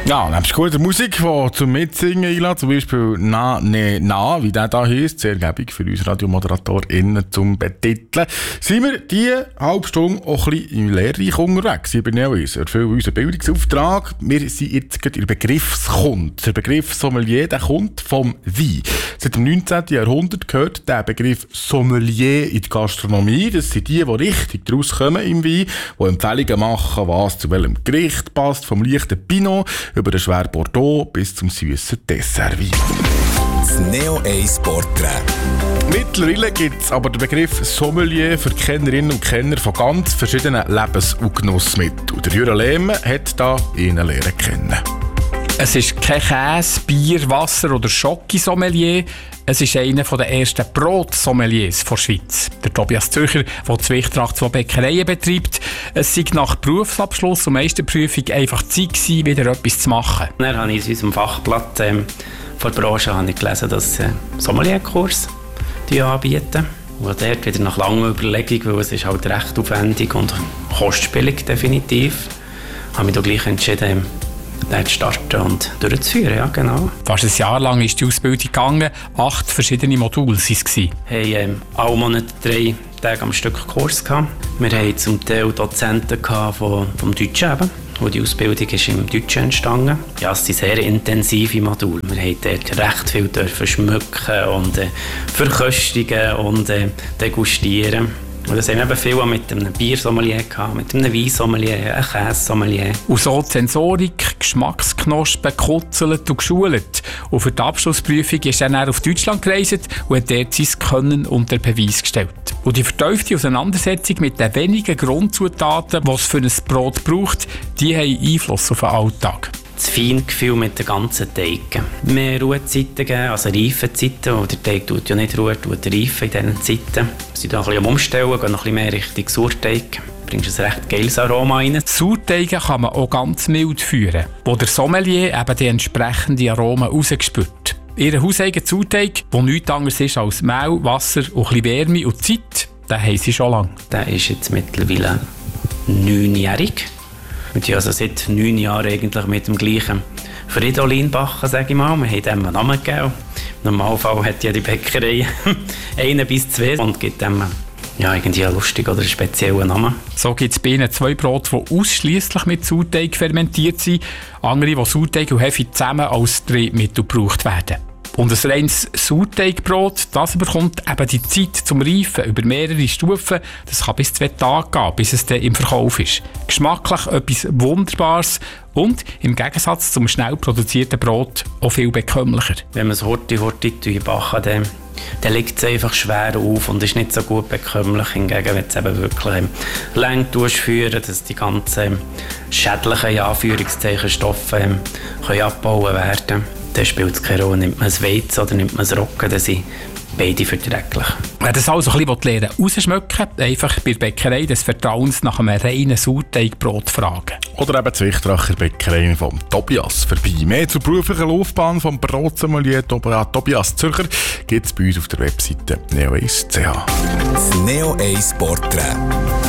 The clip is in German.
Ja, nebst guter Musik, die zum Mitsingen einlädt, zum Beispiel «Na, ne, na», wie der da heisst, sehr gäbig für uns RadiomoderatorInnen zum Betiteln, sind wir diese halbe Stunde auch ein bisschen im Lehrreich unterwegs. Ich bin erfüllen unseren Bildungsauftrag. Wir sind jetzt gerade in der Begriffskunde. Der Begriff Sommelier, der kommt vom Wein. Seit dem 19. Jahrhundert gehört der Begriff Sommelier in die Gastronomie. Das sind die richtig draus kommen im Wein, die Empfehlungen machen, was zu welchem Gericht passt, vom leichten Pinot über den schweren Bordeaux bis zum süßen Dessertwein. Das Neo 1 Porträt. Mittlerweile gibt es aber den Begriff Sommelier für Kennerinnen und Kenner von ganz verschiedenen Lebens- und Genussmitteln. Der Jura Lehmann hat da ihn lernen kennen. Es ist kein Käse, Bier, Wasser oder Schoki-Sommelier. Es ist einer der ersten Brot-Sommeliers der Schweiz. Der Tobias Zürcher, der zu Wichtracht 2 Bäckereien betreibt. Es sei nach Berufsabschluss und Meisterprüfung einfach Zeit gewesen, wieder etwas zu machen. Dann habe ich in unserem Fachblatt von der Branche gelesen, dass sie Sommelierkurs anbieten. Und dort wieder nach langer Überlegung, weil es ist halt recht aufwendig und kostspielig definitiv, habe ich da gleich entschieden, zu starten und durchzuführen, ja, genau. Fast ein Jahr lang ist die Ausbildung gegangen, 8 verschiedene Module waren es. Wir hatten alle Monate 3 Tage am Stück Kurs gehabt. Wir hatten zum Teil Dozenten vom Deutschen eben, wo die Ausbildung ist im Deutschen entstanden. Ja, es sind sehr intensive Module. Wir haben dort recht viel dürfen schmücken und verköstigen und degustieren. Und das haben wir eben viel mit einem Biersommelier gehabt, mit einem Weinsommelier, einem Käsesommelier. Und so die Sensorik, Geschmacksknospen gekuzelt und geschult. Und für die Abschlussprüfung ist er dann auf Deutschland gereist und hat dort sein Können unter Beweis gestellt. Und die vertiefte Auseinandersetzung mit den wenigen Grundzutaten, die es für ein Brot braucht, die haben Einfluss auf den Alltag. Das Feingefühl mit den ganzen Teigen. Mehr Ruhezeiten geben, also Reifenzeiten, wo der Teig tut ja nicht ruhen, tut reifen in diesen Zeiten. Wir sind da ein bisschen am Umstellen, gehen noch ein bisschen mehr Richtung Sauerteig. Du bringst ein recht geiles Aroma rein. Sauerteige kann man auch ganz mild führen, wo der Sommelier eben die entsprechenden Aromen rausgespürt. Ihr hauseigener Sauerteig, der nichts anderes ist als Mehl, Wasser und ein bisschen Wärme und Zeit, den haben sie schon lange. Der ist jetzt mittlerweile 9-jährig. Wir sind also seit 9 Jahren eigentlich mit dem gleichen Fridolin backen, sage ich mal. Wir haben dem einen Namen gegeben. Im Normalfall hat ja die Bäckerei 1 bis 2 und gibt dem irgendwie einen lustigen oder einen speziellen Namen. So gibt es bei ihnen 2 Brote, die ausschliesslich mit Sauerteig fermentiert sind, andere, wo Sauerteig und Hefe zusammen als Triebmittel gebraucht werden. Und ein reines Sauerteigbrot, das bekommt eben die Zeit zum Reifen über mehrere Stufen. Das kann bis 2 Tage gehen, bis es dann im Verkauf ist. Geschmacklich etwas Wunderbares und im Gegensatz zum schnell produzierten Brot auch viel bekömmlicher. Wenn man es Horti backen, dann liegt es einfach schwer auf und ist nicht so gut bekömmlich. Hingegen, wenn es eben wirklich lang führen, dass die ganzen schädlichen Anführungszeichen Stoffe können abgebaut werden. Dann spielt es keine Rolle, nimmt man ein Weizen oder nimmt man ein Roggen, dann sind beide verträglich. Wer das also ein bisschen lernen will, rausschmecken, einfach bei der Bäckerei des Vertrauens nach einem reinen Sauerteigbrot fragen. Oder eben die Wichtracher Bäckerei vom Tobias vorbei. Mehr zur beruflichen Laufbahn vom Brotsommelier Tobias Zürcher gibt es bei uns auf der Webseite neo1.ch. Das Neo 1 Porträt.